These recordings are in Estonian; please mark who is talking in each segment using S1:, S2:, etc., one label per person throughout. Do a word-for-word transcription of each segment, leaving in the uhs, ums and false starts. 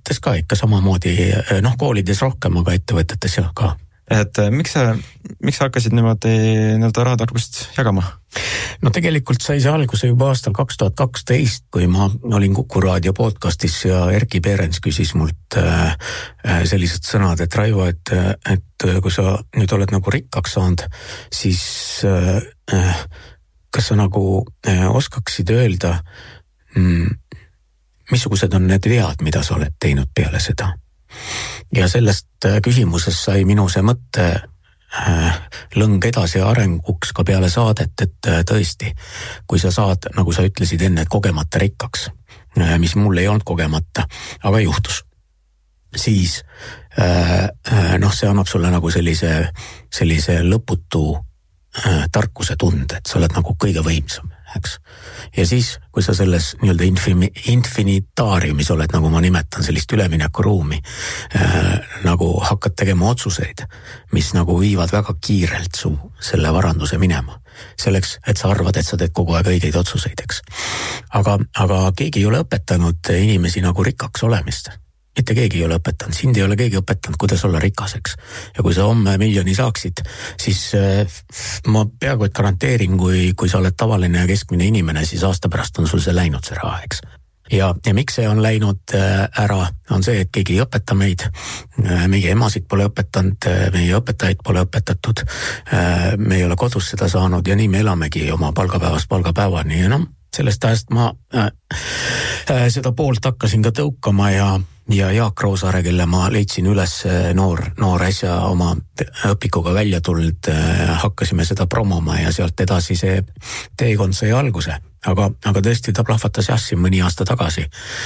S1: ettevõtetes ka ikka samamoodi, noh koolides rohkem, aga ettevõtetes jah ka.
S2: Et miks sa, miks sa hakkasid niimoodi nii-öelda rahatarkust jagama?
S1: No tegelikult sai see alguse juba aastal kaks tuhat kaksteist, kui ma olin Kuku Raadio podcastis ja Erki Perens küsis mult äh, sellised sõnad, et Raivo, et, et kui sa nüüd oled nagu rikkaks saanud, siis äh, kas sa nagu äh, oskaksid öelda, mm, missugused on need vead, mida sa oled teinud peale seda? Ja sellest küsimusest sai minu see mõtte lõng edasi arenguks ka peale saadet, et tõesti, kui sa saad, nagu sa ütlesid enne, et kogemata rikkaks, mis mul ei olnud kogemata, aga juhtus, siis noh, see annab sulle nagu sellise, sellise lõputu tarkuse tunde, et sa oled nagu kõige võimsam, eks. Ja siis, kui sa selles nii-öelda infini, infinitaariumis oled, nagu ma nimetan, sellist ülemineku ruumi, äh, nagu hakkad tegema otsuseid, mis nagu viivad väga kiirelt su selle varanduse minema. Selleks, et sa arvad, et sa teed kogu aeg õigeid otsuseid, eks. Aga, aga keegi ei ole õpetanud inimesi nagu rikkaks olemist. Mitte keegi ei ole õpetanud, sind ei ole keegi õpetanud, kuidas olla rikaseks. Ja kui sa homme miljoni saaksid, siis äh, ma peaaegu et garanteerin, kui, kui sa oled tavaline ja keskmine inimene, siis aasta pärast on sul see läinud see raha, eks. Ja, ja miks see on läinud äh, ära, on see, et keegi ei õpeta meid. Äh, meie emasid pole õpetanud, äh, meie õpetajaid pole õpetatud, äh, me ei ole kodus seda saanud ja nii me elamegi oma palgapäevast palgapäevani ja noh, sellest ajast ma äh, äh, seda poolt hakkasin ka tõukama ja ja Jaak Roosaare, kelle ma leidsin üles noor, noor äsja oma õpikuga välja tulnud, hakkasime seda promoma ja sealt edasi see teekond sai alguse. Aga, aga tõesti ta plahvatas jassi mõni aasta tagasi,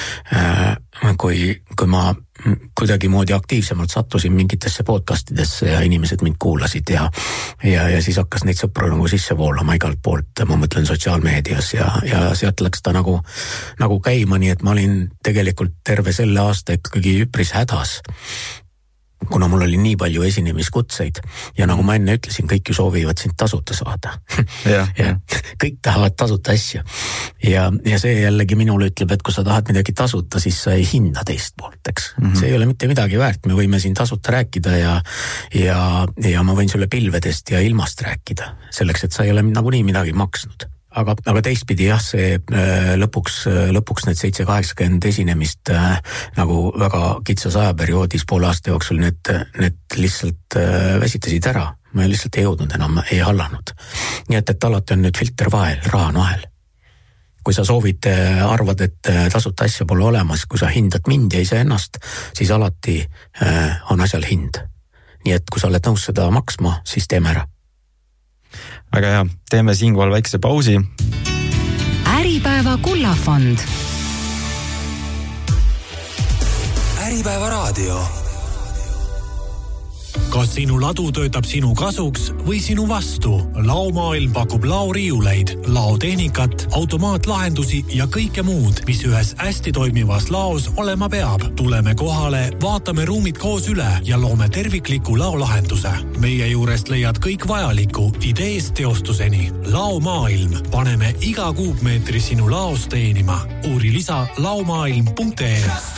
S1: kui, kui ma kuidagi moodi aktiivsemalt sattusin mingitesse podcastidesse ja inimesed mind kuulasid ja, ja, ja siis hakkas neid sõpru nagu sisse voolama igalt poolt, ma mõtlen sotsiaalmeedias ja, ja sealt läks ta nagu, nagu käima, nii et ma olin tegelikult terve selle aasta ikkagi üpris hädas, kuna mul oli nii palju esinemiskutseid ja nagu ma enne ütlesin, kõik ju soovivad sind tasuta saada.
S2: Ja, ja.
S1: Kõik tahavad tasuta asja. Ja, ja see jällegi minule ütleb, et kui sa tahad midagi tasuta, siis sa ei hinda teist poolt, eks. Mm-hmm. See ei ole mitte midagi väärt, me võime siin tasuta rääkida ja, ja, ja ma võin sulle pilvedest ja ilmast rääkida, selleks, et sa ei ole nagu nii midagi maksnud. Aga, aga teistpidi jah, see lõpuks, lõpuks need seitse kaheksakümmend esinemist äh, nagu väga kitsas ajaperioodis poole aasta jooksul need, need lihtsalt äh, väsitasid ära. Ma lihtsalt ei jõudnud enam, ei hallanud. Nii et, et alati on nüüd filter vahel, raha on vahel. Kui sa soovid, arvad, et tasuta asja pole olemas, kui sa hindad mind ja iseennast, siis alati äh, on asjal hind. Nii et kui sa oled nõus seda maksma, siis teeme ära.
S2: Väga hea, teeme siinkohal väikse pausi.
S3: Äripäeva kullafond.
S4: Äripäeva raadio.
S5: Kas sinu ladu töötab sinu kasuks või sinu vastu? Laomaailm pakub laoriiuleid, laotehnikat, automaatlahendusi ja kõike muud, mis ühes hästi toimivas laos olema peab. Tuleme kohale, vaatame ruumid koos üle ja loome tervikliku laolahenduse. Meie juurest leiad kõik vajaliku ideest teostuseni. Laomaailm. Paneme iga kuupmeetri sinu laos teenima. Uuri lisa laomaailm punkt ee.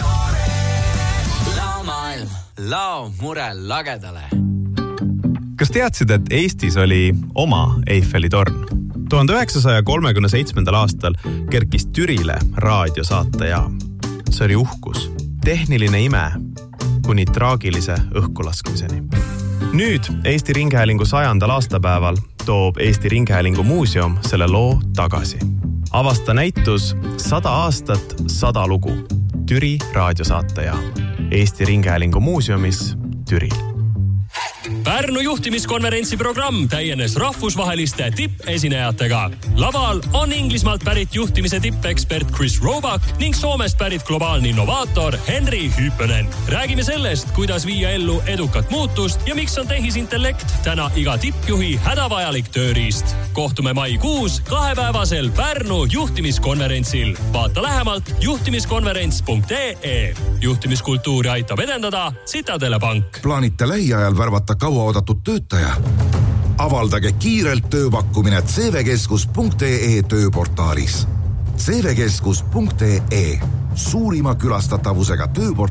S4: Laomaailm. Lao murel lagedale.
S6: Kas teadsid, et Eestis oli oma Eiffeli torn? tuhande üheksasaja kolmekümne seitsmendal aastal kerkis Türile raadiosaatejaam. See oli uhkus, tehniline ime kuni traagilise õhkulaskmiseni. Nüüd Eesti Ringhäälingu sajandal aastapäeval toob Eesti Ringhäälingu muuseum selle loo tagasi. Avasta näitus sada aastat, sada lugu. Türi raadiosaatejaam. Eesti Ringhäälingu muuseumis Türil.
S7: Pärnu juhtimiskonverentsi programm täienes rahvusvaheliste tippesinejatega. Laval on Inglismaalt pärit juhtimise tippekspert Chris Roebuck ning Soomest pärit globaalne innovaator Henry Hyppönen. Räägime sellest, kuidas viia ellu edukat muutust ja miks on tehisintellekt täna iga tippjuhi hädavajalik tööriist. Kohtume maikuus kahepäevasel Pärnu juhtimiskonverentsil. Vaata lähemalt juhtimiskonverents punkt ee. Juhtimiskultuuri aitab edendada Citadele Pank.
S8: Plaanite lähiajal värvata kauaoodatud töötaja? Avaldage kiirelt tööpakkumine c v keskus punkt ee tööportaalis. c v keskus punkt ee. Suurima külastatavusega tööportaal